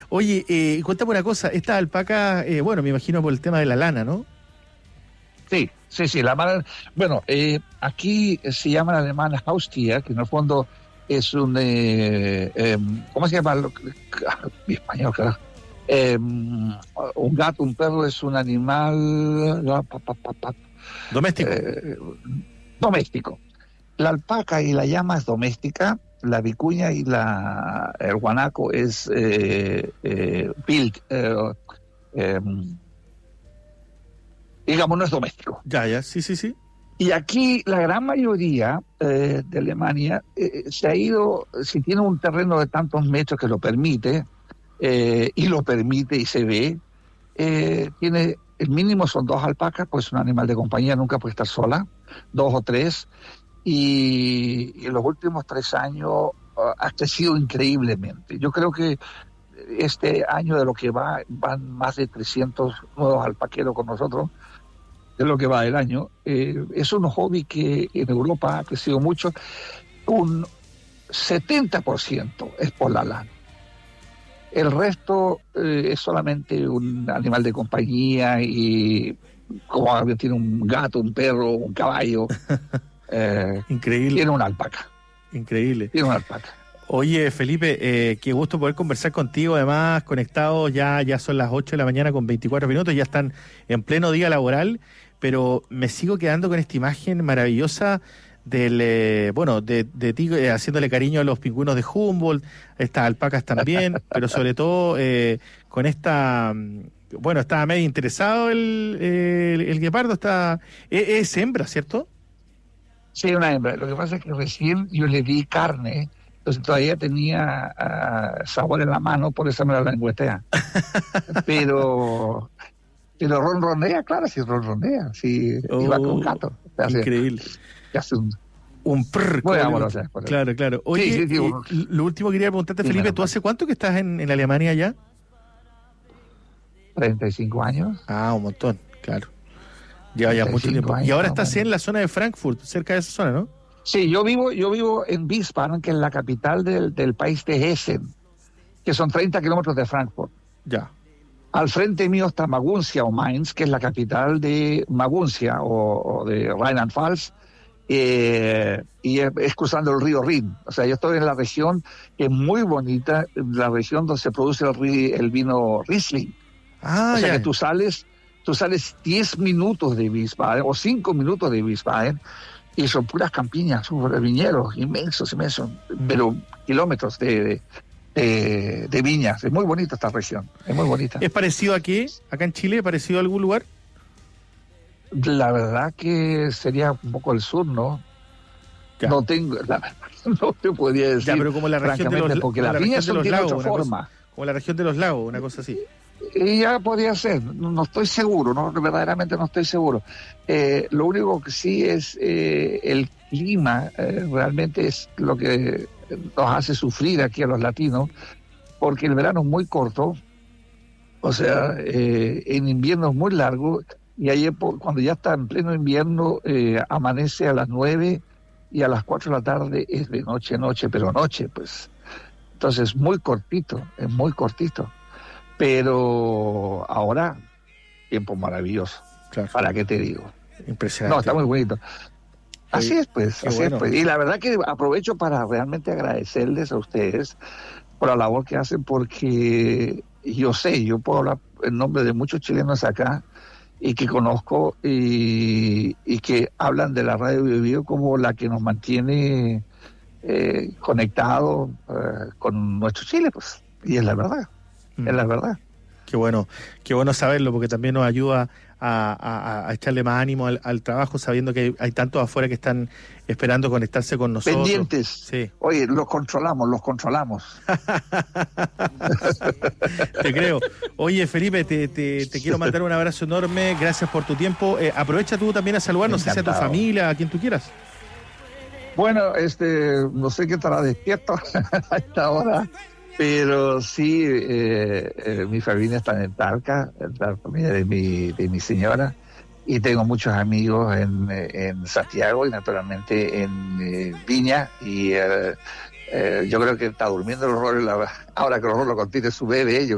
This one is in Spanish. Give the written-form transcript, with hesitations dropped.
Oye, cuéntame una cosa, esta alpaca, bueno, me imagino por el tema de la lana, ¿no? Sí, la mala. Bueno, aquí se llama en alemán Haustier, que en el fondo es un. ¿Cómo se llama? Mi español, carajo. Un gato, un perro es un animal. Doméstico. Doméstico. La alpaca y la llama es doméstica, la vicuña y el guanaco es wild. Digamos, no es doméstico. Ya, sí. Y aquí la gran mayoría de Alemania se ha ido, si tiene un terreno de tantos metros que lo permite, y lo permite y se ve, tiene, el mínimo son 2 alpacas, pues un animal de compañía nunca puede estar sola, 2 o 3, y en los últimos 3 años ha crecido increíblemente. Yo creo que este año de lo que van más de 300 nuevos alpaqueros con nosotros, de lo que va del año. Es un hobby que en Europa ha crecido mucho. Un 70% es por la lana. El resto es solamente un animal de compañía y como alguien tiene un gato, un perro, un caballo. Increíble. Tiene una alpaca. Increíble. Tiene una alpaca. Oye, Felipe, qué gusto poder conversar contigo, además conectados, ya son las 8 de la mañana con 24 minutos, ya están en pleno día laboral, pero me sigo quedando con esta imagen maravillosa del, de ti haciéndole cariño a los pingüinos de Humboldt, estas alpacas también, pero sobre todo con esta, estaba medio interesado el guepardo, es hembra, ¿cierto? Sí, una hembra. Lo que pasa es que recién yo le di carne, entonces todavía tenía sabor en la mano, por eso me la lengüetea. pero ronronea, claro, sí ronronea, sí, iba con gato. Increíble. Hace un prrr. Muy amorosa. Claro. Oye, sí, lo último que quería preguntarte, Felipe, ¿tú hace cuánto que estás en Alemania ya? 35 años. Ah, un montón, claro. Lleva ya mucho tiempo. Años, y ahora estás en la zona de Frankfurt, cerca de esa zona, ¿no? Sí, yo vivo en Wiesbaden, que es la capital del país de Hessen, que son 30 kilómetros de Frankfurt. Ya. Al frente mío está Maguncia o Mainz, que es la capital de Maguncia o de Rheinland-Pfalz, y es cruzando el río Rin. O sea, yo estoy en la región que es muy bonita, la región donde se produce el vino Riesling. O sea que tú sales 10 minutos de Wiesbaden o 5 minutos de Wiesbaden y son puras campiñas, viñedos inmensos, pero kilómetros de viñas. Es muy bonita esta región, es muy bonita. ¿Es parecido a qué? ¿Acá en Chile? ¿Parecido a algún lugar? La verdad que sería un poco el sur, ¿no? Ya. No tengo, la verdad, no te podría decir. Ya, pero como la región de los, porque las viñas son de otra forma. Como la región de los lagos, una cosa así. Y ya podría ser, no estoy seguro, verdaderamente no estoy seguro. Lo único que sí es el clima, realmente es lo que nos hace sufrir aquí a los latinos, porque el verano es muy corto, o sea, en invierno es muy largo, y ayer cuando ya está en pleno invierno, amanece a las 9 y a las 4 de la tarde es de noche, pero noche, pues. Entonces es muy cortito. Pero ahora, tiempo maravilloso. Claro. ¿Para qué te digo? Impresionante. No, está muy bonito. Así es, pues. Y la verdad que aprovecho para realmente agradecerles a ustedes por la labor que hacen, porque yo puedo hablar en nombre de muchos chilenos acá y que conozco y que hablan de la Radio Bio Bio como la que nos mantiene conectados con nuestro Chile, pues. Y es la verdad. Es la verdad. Qué bueno saberlo, porque también nos ayuda a echarle más ánimo al trabajo, sabiendo que hay tantos afuera que están esperando conectarse con nosotros. Pendientes. Sí. Oye, los controlamos. Te creo. Oye, Felipe, te quiero mandar un abrazo enorme. Gracias por tu tiempo. Aprovecha tú también a saludar, no sé si a tu familia, a quien tú quieras. Bueno, no sé qué estará despierto a esta hora. Pero sí, mi familia está en Talca, la familia de mi señora, y tengo muchos amigos en Santiago y naturalmente en Viña, y yo creo que está durmiendo el Rolo, ahora que el Rolo contiene su bebé, yo